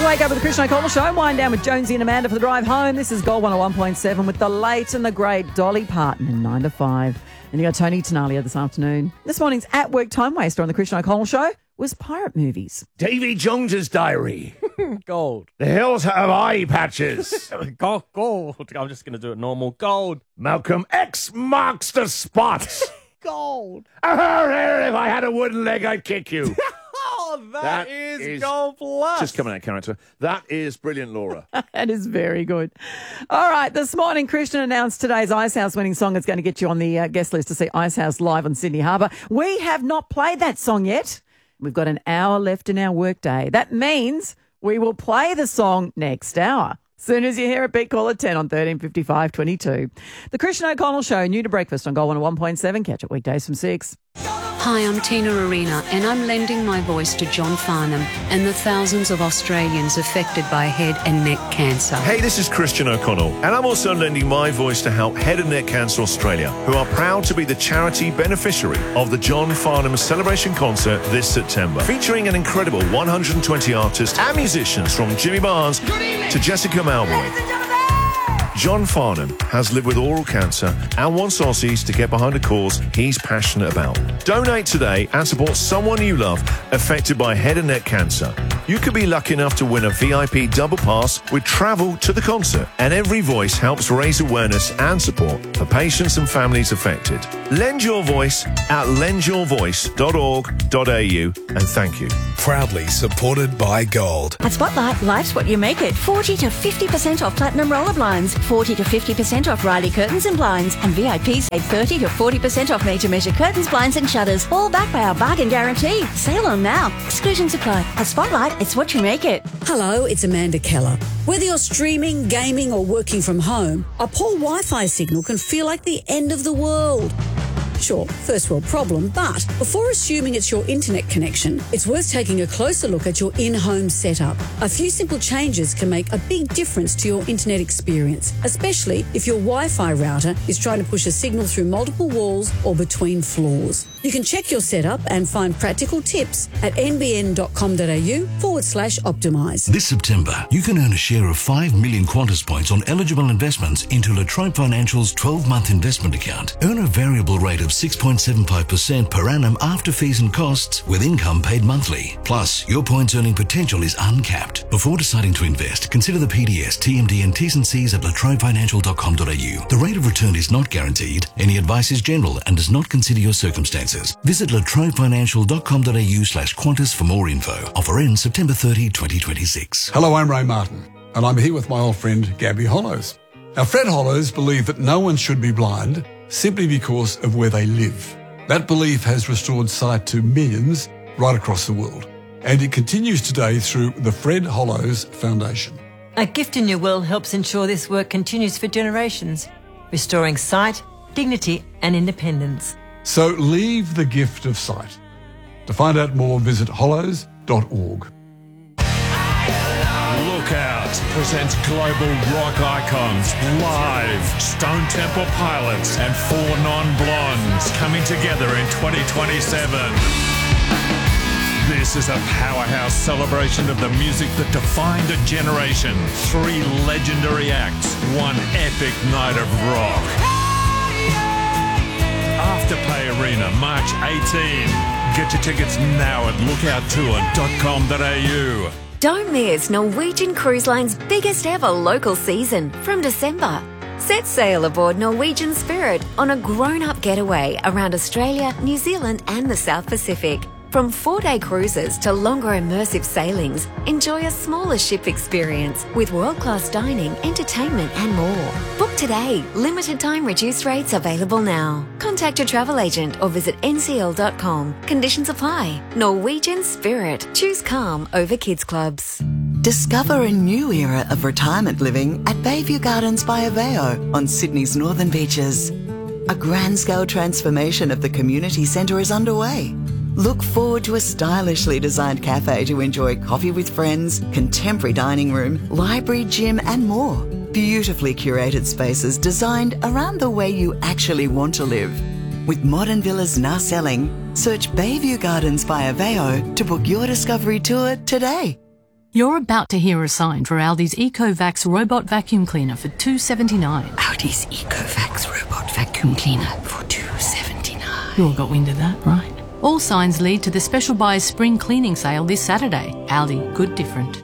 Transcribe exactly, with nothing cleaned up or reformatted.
to Wake Up with the Christian O'Connell Show. Wind down with Jonesy and Amanda for the drive home. This is Gold one oh one point seven with the late and the great Dolly Parton in nine to five. And you got Tony Tenalia this afternoon. This morning's At Work Time Waster on the Christian O'Connell Show was pirate movies. Davy Jones's Diary. Gold. The hills have eye patches. Gold. Gold. I'm just going to do it normal. Gold. Malcolm X marks the spot. Gold. Ah, if I had a wooden leg, I'd kick you. Oh, that, That is, is Gold Plus. Just coming out of character. That is brilliant, Laura. That is very good. All right, this morning, Christian announced today's Icehouse winning song is going to get you on the uh, guest list to see Icehouse live on Sydney Harbour. We have not played that song yet. We've got an hour left in our workday. That means we will play the song next hour. Soon as you hear it, beat call at ten on thirteen fifty-five twenty-two. The Christian O'Connell Show, new to breakfast on Gold one oh one point seven. Catch it weekdays from six. Hi, I'm Tina Arena, and I'm lending my voice to John Farnham and the thousands of Australians affected by head and neck cancer. Hey, this is Christian O'Connell, and I'm also lending my voice to help Head and Neck Cancer Australia, who are proud to be the charity beneficiary of the John Farnham Celebration Concert this September, featuring an incredible one hundred twenty artists and musicians from Jimmy Barnes to Jessica Malboy. John Farnham has lived with oral cancer and wants Aussies to get behind a cause he's passionate about. Donate today and support someone you love affected by head and neck cancer. You could be lucky enough to win a V I P double pass with travel to the concert, and every voice helps raise awareness and support for patients and families affected. Lend your voice at lend your voice dot org dot a u, and thank you. Proudly supported by Gold. At Spotlight, life's what you make it. forty to fifty percent off Platinum Roller Blinds, forty to fifty percent off Riley Curtains and Blinds, and V I Ps save thirty to forty percent off Made to Measure curtains, blinds and shutters, all backed by our bargain guarantee. Sale on now. Exclusions apply. At Spotlight, it's what you make it. Hello, it's Amanda Keller. Whether you're streaming, gaming or working from home, a poor Wi-Fi signal can feel like the end of the world. Sure, first world problem, but before assuming it's your internet connection, it's worth taking a closer look at your in-home setup. A few simple changes can make a big difference to your internet experience, especially if your Wi-Fi router is trying to push a signal through multiple walls or between floors. You can check your setup and find practical tips at n b n dot com dot a u forward slash optimise. This September, you can earn a share of five million Qantas points on eligible investments into Latrobe Financial's twelve-month investment account. Earn a variable rate of six point seven five percent per annum after fees and costs, with income paid monthly. Plus, your points earning potential is uncapped. Before deciding to invest, consider the P D S, T M D and T's and C's at latrobe financial dot com dot a u. The rate of return is not guaranteed. Any advice is general and does not consider your circumstances. Visit latrobe financial dot com dot a u slash Qantas for more info. Offer ends September thirtieth, twenty twenty-six. Hello, I'm Ray Martin, and I'm here with my old friend Gabby Hollows. Now, Fred Hollows believed that no one should be blind simply because of where they live. That belief has restored sight to millions right across the world, and it continues today through the Fred Hollows Foundation. A Gift in Your Will helps ensure this work continues for generations, restoring sight, dignity and independence. So leave the gift of sight. To find out more, visit hollows dot org. Lookout presents global rock icons live. Stone Temple Pilots and Four Non-Blondes coming together in twenty twenty-seven. This is a powerhouse celebration of the music that defined a generation. Three legendary acts, one epic night of rock. Afterpay Arena, March eighteenth. Get your tickets now at lookout tour dot com dot a u. Don't miss Norwegian Cruise Line's biggest ever local season from December. Set sail aboard Norwegian Spirit on a grown-up getaway around Australia, New Zealand and the South Pacific. From four-day cruises to longer immersive sailings, enjoy a smaller ship experience with world-class dining, entertainment and more. Book today. Limited time reduced rates available now. Contact your travel agent or visit n c l dot com. Conditions apply. Norwegian Spirit. Choose calm over kids clubs. Discover a new era of retirement living at Bayview Gardens by Aveo on Sydney's northern beaches. A grand-scale transformation of the community centre is underway. Look forward to a stylishly designed cafe to enjoy coffee with friends, contemporary dining room, library, gym and more. Beautifully curated spaces designed around the way you actually want to live. With modern villas now selling, search Bayview Gardens by Aveo to book your discovery tour today. You're about to hear a sign for Aldi's EcoVax robot vacuum cleaner for two dollars seventy-nine. Aldi's EcoVax robot vacuum cleaner for two dollars seventy-nine. You all got wind of that, right? All signs lead to the Special Buys Spring Cleaning Sale this Saturday. Aldi, good different.